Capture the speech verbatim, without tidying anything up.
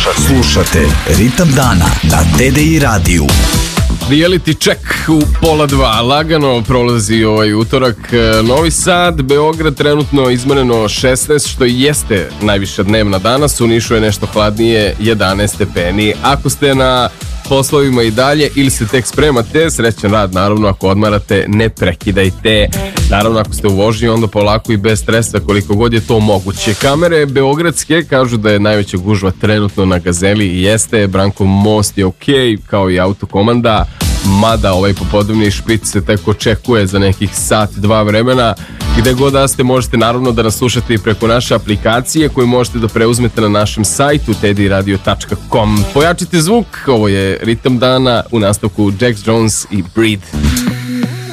Slušate Ritam dana na T D I radiju. Reality check u pola dva. Lagano prolazi ovaj utorak. Novi Sad, Beograd trenutno izmoreno šesnaest, što jeste najviša dnevna danas. U Nišu je nešto hladnije, jedanaest stepeni. Ako ste na poslovima i dalje ili se tek spremate, srećan rad, naravno. Ako odmarate, ne prekidajte. Naravno, ako ste u vožnji, onda polako i bez stresa, koliko god je to moguće. Kamere beogradske kažu da je najveća gužva trenutno na Gazeli i jeste. Brankov most je ok, kao i autokomanda, mada ovaj popodnevni špric se tek očekuje za nekih sat, dva vremena. Gde god da ste, možete naravno da nas slušate i preko naše aplikacije koju možete da preuzmete na našem sajtu t d i radio tačka com. Pojačite zvuk, ovo je Ritam dana, u nastavku Jax Jones i Breed.